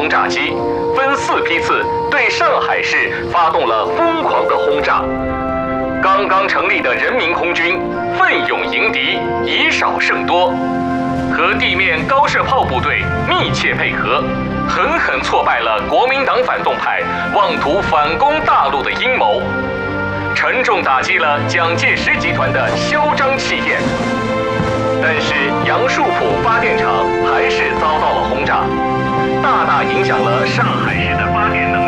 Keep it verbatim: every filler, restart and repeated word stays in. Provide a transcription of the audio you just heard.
轰炸机，分四批次对上海市发动了疯狂的轰炸。刚刚成立的人民空军奋勇迎敌，以少胜多，和地面高射炮部队密切配合，狠狠挫败了国民党反动派妄图反攻大陆的阴谋，沉重打击了蒋介石集团的嚣张气焰。但是杨树浦发电厂还是遭到了轰炸，大大影响了上海市的发电能力。